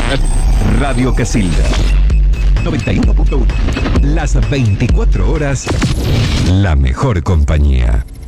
Radio Casilda 91.1. Las 24 horas, la mejor compañía.